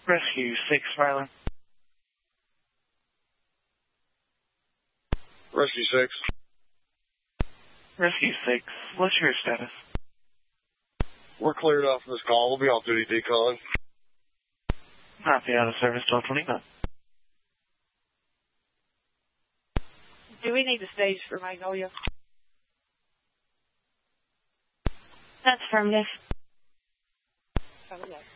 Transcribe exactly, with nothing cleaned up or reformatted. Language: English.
Rescue six, Ryland. Rescue six. Rescue six, what's your status? We're cleared off this call. We'll be off duty decoying. Copy, out of service, twelve twenty-nine. Do we need a stage for Magnolia? That's affirmative. Oh, yeah.